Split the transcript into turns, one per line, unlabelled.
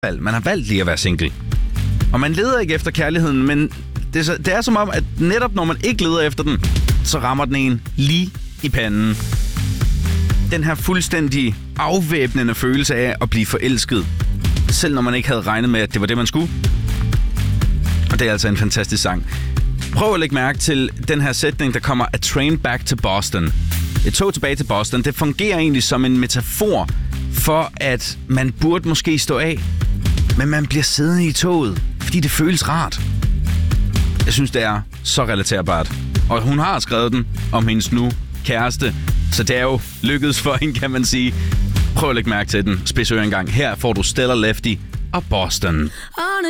Man har valgt lige at være single. Og man leder ikke efter kærligheden, men det er som om, at netop når man ikke leder efter den, så rammer den en lige i panden. Den her fuldstændig afvæbnende følelse af at blive forelsket, selv når man ikke havde regnet med, at det var det, man skulle. Og det er altså en fantastisk sang. Prøv at lægge mærke til den her sætning, der kommer: A train back to Boston. Et tog tilbage til Boston. Det fungerer egentlig som en metafor for, at man burde måske stå af, men man bliver siddende i toget, fordi det føles rart. Jeg synes, det er så relaterbart. Og hun har skrevet den om hendes nu kæreste, så det er jo lykkedes for hende, kan man sige. Prøv at lægge mærke til den. Spids øre en gang. Her får du Stellar Lefty og Boston.